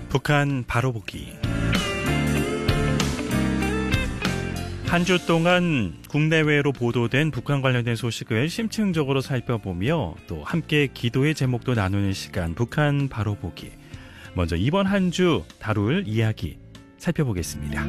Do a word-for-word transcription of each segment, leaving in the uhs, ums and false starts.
북한 바로 보기. 한 주 동안 국내외로 보도된 북한 관련된 소식을 심층적으로 살펴보며 또 함께 기도의 제목도 나누는 시간, 북한 바로 보기. 먼저 이번 한 주 다룰 이야기 살펴보겠습니다.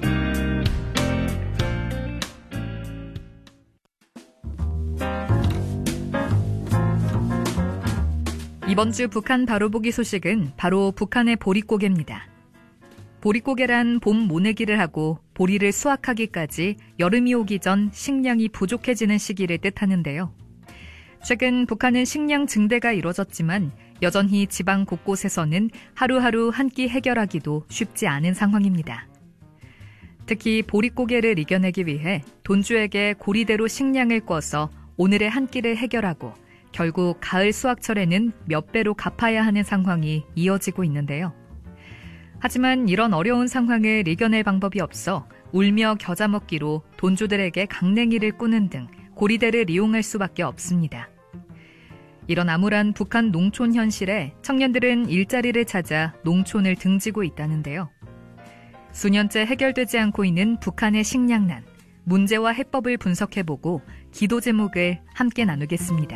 이번 주 북한 바로보기 소식은 바로 북한의 보릿고개입니다. 보릿고개란 봄 모내기를 하고 보리를 수확하기까지 여름이 오기 전 식량이 부족해지는 시기를 뜻하는데요. 최근 북한은 식량 증대가 이뤄졌지만 여전히 지방 곳곳에서는 하루하루 한 끼 해결하기도 쉽지 않은 상황입니다. 특히 보릿고개를 이겨내기 위해 돈주에게 고리대로 식량을 꿔서 오늘의 한 끼를 해결하고 결국 가을 수확철에는 몇 배로 갚아야 하는 상황이 이어지고 있는데요. 하지만 이런 어려운 상황을 이겨낼 방법이 없어 울며 겨자 먹기로 돈주들에게 강냉이를 꾸는 등 고리대를 이용할 수밖에 없습니다. 이런 암울한 북한 농촌 현실에 청년들은 일자리를 찾아 농촌을 등지고 있다는데요. 수년째 해결되지 않고 있는 북한의 식량난, 문제와 해법을 분석해보고 기도 제목을 함께 나누겠습니다.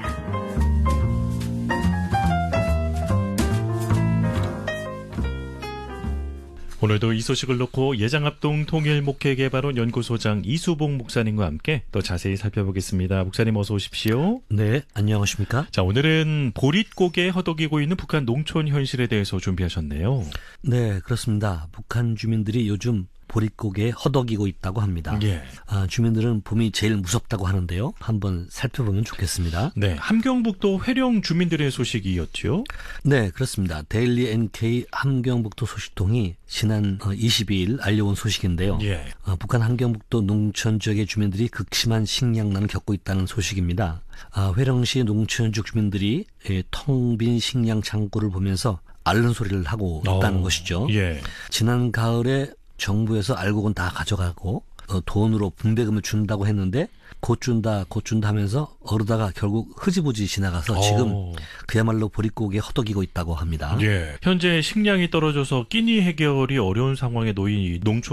오늘도 이 소식을 놓고 예장합동 통일목회개발원 연구소장 이수봉 목사님과 함께 더 자세히 살펴보겠습니다. 목사님 어서 오십시오. 네, 안녕하십니까? 자, 오늘은 보릿고개에 허덕이고 있는 북한 농촌 현실에 대해서 준비하셨네요. 네, 그렇습니다. 북한 주민들이 요즘 보릿고개에 허덕이고 있다고 합니다. 예. 아, 주민들은 봄이 제일 무섭다고 하는데요. 한번 살펴보면 좋겠습니다. 네, 함경북도 회령 주민들의 소식이었죠? 네, 그렇습니다. 데일리 엔케이 함경북도 소식통이 지난 이십이일 알려온 소식인데요. 예. 어, 북한 함경북도 농촌 지역의 주민들이 극심한 식량난을 겪고 있다는 소식입니다. 아, 회령시 농촌지역 주민들이 텅 빈 식량 창고를 보면서 앓는 소리를 하고 있다는 어, 것이죠. 예. 지난 가을에 정부에서 알곡은 다 가져가고 어, 돈으로 붕대금을 준다고 했는데 곧 준다 곧 준다 하면서 어르다가 결국 흐지부지 지나가서 지금 오. 그야말로 보릿고개에 허덕이고 있다고 합니다. 예. 현재 식량이 떨어져서 끼니 해결이 어려운 상황에 놓인 농촌